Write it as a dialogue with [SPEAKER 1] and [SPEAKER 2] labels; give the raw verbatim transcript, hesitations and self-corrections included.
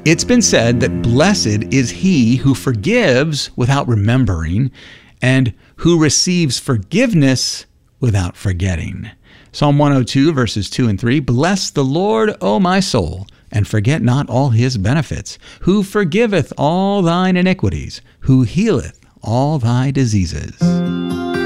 [SPEAKER 1] It's been said that blessed is he who forgives without remembering and who receives forgiveness without forgetting. Psalm one oh two, verses two and three, Bless the Lord, O my soul, and forget not all his benefits, who forgiveth all thine iniquities, who healeth all thy diseases.